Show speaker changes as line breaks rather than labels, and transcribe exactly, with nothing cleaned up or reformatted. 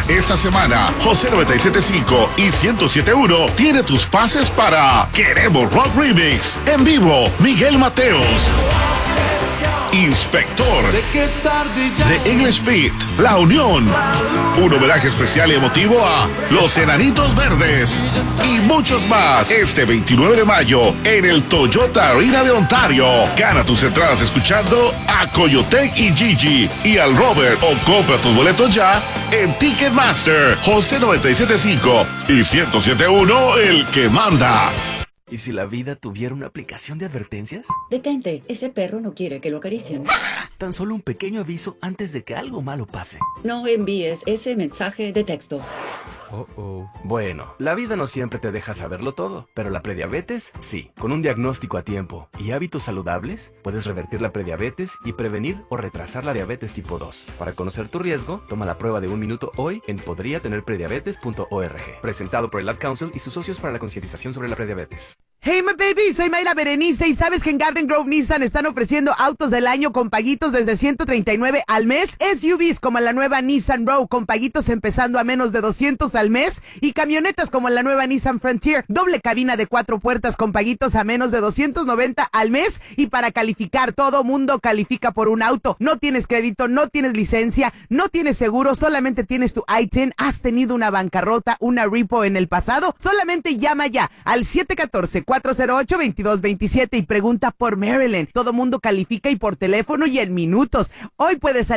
Esta semana, José noventa y siete punto cinco y ciento siete punto uno tiene tus pases para Queremos Rock Remix. En vivo, Miguel Mateos. Inspector, The English Beat, La Unión, un homenaje especial y emotivo a Los Enanitos Verdes y muchos más este veintinueve de mayo en el Toyota Arena de Ontario. Gana tus entradas escuchando a Coyotec y Gigi y al Robert o compra tus boletos ya en Ticketmaster. José noventa y siete punto cinco y ciento siete punto uno, el que manda.
¿Y si la vida tuviera una aplicación de advertencias?
Detente, ese perro no quiere que lo acaricien.
Tan solo un pequeño aviso antes de que algo malo pase.
No envíes ese mensaje de texto.
Oh, oh. Bueno, la vida no siempre te deja saberlo todo, pero la prediabetes, sí. Con un diagnóstico a tiempo y hábitos saludables, puedes revertir la prediabetes y prevenir o retrasar la diabetes tipo dos. Para conocer tu riesgo, toma la prueba de un minuto hoy en podría tener prediabetes punto org. Presentado por el Ad Council y sus socios para la concientización sobre la prediabetes.
Hey, my baby, soy Mayla Berenice y ¿sabes que en Garden Grove Nissan están ofreciendo autos del año con paguitos desde ciento treinta y nueve al mes? S U Vs como la nueva Nissan Rogue con paguitos empezando a menos de doscientos al mes y camionetas como la nueva Nissan Frontier, doble cabina de cuatro puertas con paguitos a menos de doscientos noventa al mes. Y para calificar, todo mundo califica por un auto. No tienes crédito, no tienes licencia, no tienes seguro, solamente tienes tu I diez, has tenido una bancarrota, una repo en el pasado, solamente llama ya al siete uno cuatro, cuatro cero ocho, dos dos dos siete y pregunta por Marilyn. Todo mundo califica y por teléfono y en minutos. Hoy puedes salir